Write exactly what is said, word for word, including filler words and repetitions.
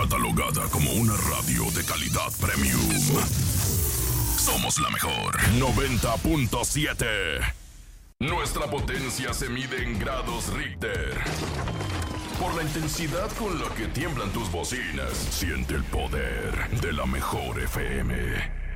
Catalogada como una radio de calidad premium. Somos la mejor. noventa punto siete. Nuestra potencia se mide en grados Richter. Por la intensidad con la que tiemblan tus bocinas, siente el poder de la mejor F M.